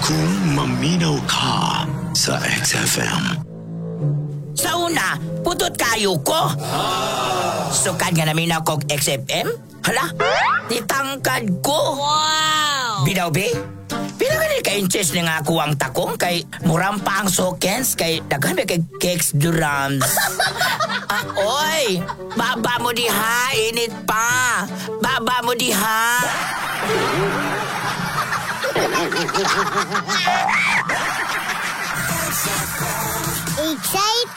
Kung maminaw ka sa XFM. Sa una, putot kayo ko. Sukad nga namin ako XFM? Hala, titangkad ko. Wow! Binaw, be? Pinagalit ka inches na nga ako ang takong kay murang pa ang sokens kay daghan kay cakes durams. Oy, baba mo diha, init pa. Baba mo diha. Excited!